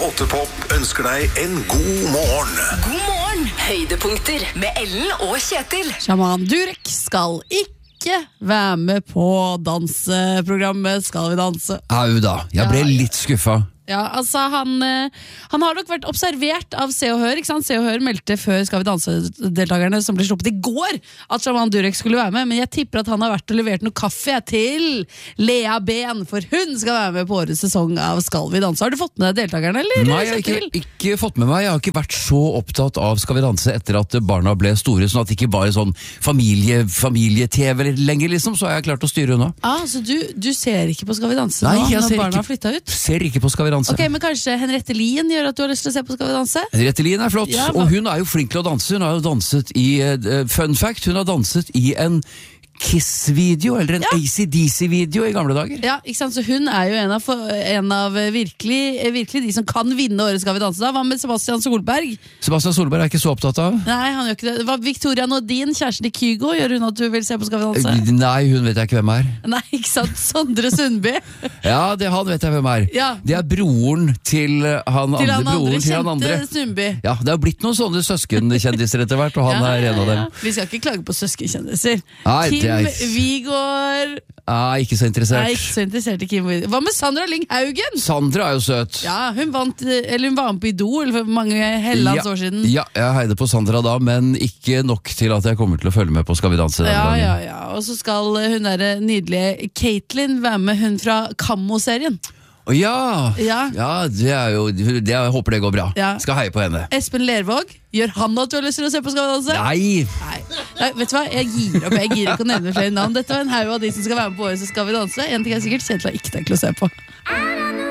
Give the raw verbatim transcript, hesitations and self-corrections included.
åtte Pop ønsker deg en god morgen. God morgen, høydepunkter med Ellen og Kjetil. Shaman Durek skal ikke være med på danseprogrammet Skal vi danse. Au da, jeg ble Ja, ja. litt skuffa. Ja, altså han, eh, han har nok vært observert av Se og Hør, ikke sant? Se og Hør meldte før Skal vi danse-deltakerne som ble sluppet i går at Shaman Durek skulle være med, men jeg tipper at han har vært og levert noe kaffe til Lea Ben, for hun skal være med på årets sesong av Skal vi danse. Har du fått med deg deltakerne, eller? Nei, jeg har ikke, ikke fått med meg. Jeg har ikke vært så opptatt av Skal vi danse etter at barna ble store, sånn at det ikke bare er sånn familie, familie-tv lenger, liksom, så har jeg klart å styre unna. Ah, så du, du ser ikke på Skal vi danse Nei, nå, jeg når ser barna ikke- har flyttet ut? Ser ikke på Skal vi danse. Ok, men kanskje Henriette Lien gjør at du har lyst til å se på Skal vi danse? Henriette Lien er flott, Ja, hva- og hun er jo flink til å danse. Hun har jo danset i, uh, fun fact, hun har danset i en Kiss-video, eller en Ja. A C D C-video i gamle dager. Ja, ikke sant? Så hun er jo en av, en av virkelig, virkelig de som kan vinne året Skal vi danse da. Hva med Sebastian Solberg? Sebastian Solberg er ikke så opptatt av. Nei, han gjør ikke det. Hva, Victoria Nordin, kjæresten til Kygo, gjør hun at du vil se på Skal vi danse? Nei, hun vet jeg ikke hvem er. Nei, ikke sant? Sondre Sundby. Ja, det han vet jeg hvem er. Ja. Det er broren til uh, han Til andre. han andre, broren til han andre. kjente Sundby. Ja, det har blitt noen sånne søskenkjendiser etter hvert, og han Ja, er en av ja, dem. ja. Vi skal ikke klage på søskenkjendiser. Nei, Kim det er- Vigård. Nei, ikke så interessert. Nei, ikke så interessert i Kim Vigård. Hva med Sandra Lyng Haugen? Sandra er jo søt. Ja, hun vant, eller hun var med på Idol for mange hellands ja, år siden. Ja, jeg heide på Sandra da, men ikke nok til at jeg kommer til å følge med på Skal vi danse denne Ja, gangen. ja, ja. Og så skal hun der nydelige Caitlyn være med, hun fra Kammo-serien. Å ja! Ja. Ja, det er jo, det, jeg håper det går bra. Ja. Skal heie på henne. Espen Lervåg, gjør han at du har lyst til å se på Skal vi danse? Nei! Nei. Nei, vet du hva? Jeg gir opp, jeg gir ikke å nevne flere navn. Dette var en haug av de som skal være med på året så Skal vi danse. En ting er sikkert, Kjetil har ikke tenkt å se på.